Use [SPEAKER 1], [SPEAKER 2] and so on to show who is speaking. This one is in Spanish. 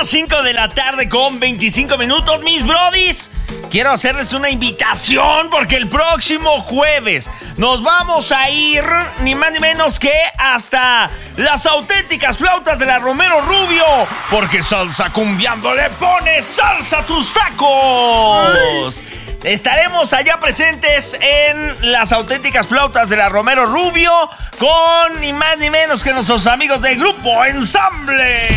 [SPEAKER 1] las 5 de la tarde con 25 minutos, mis brodis. Quiero hacerles una invitación porque el próximo jueves nos vamos a ir ni más ni menos que hasta las auténticas flautas de la Romero Rubio, porque Salsa Cumbiando le pone salsa a tus tacos. Estaremos allá presentes en las auténticas flautas de la Romero Rubio con ni más ni menos que nuestros amigos del grupo Ensamble.